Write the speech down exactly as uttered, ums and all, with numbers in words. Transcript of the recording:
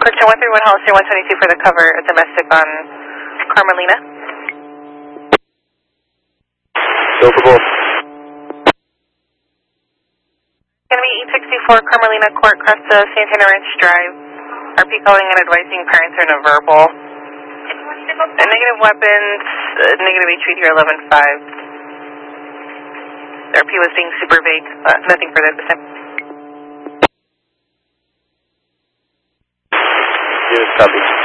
Correction one three one, Hollister one twenty-two for the cover, a domestic on Carmelina. Go for both. Going to be E sixty-four Carmelina Court, Cresta, Santana Ranch Drive. R P calling and advising parents are nonverbal. A negative weapons, uh, negative H V here eleven five. R P was being super vague, uh, nothing further at this time. Yes, copy.